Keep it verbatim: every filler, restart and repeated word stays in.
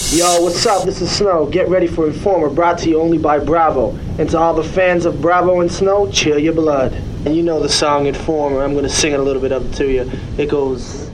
Yo, what's up? This is Snow. Get ready for Informer, brought to you only by Bravo. And to all the fans of Bravo and Snow, chill your blood. And you know the song Informer. I'm going to sing it a little bit of it to you. It goes...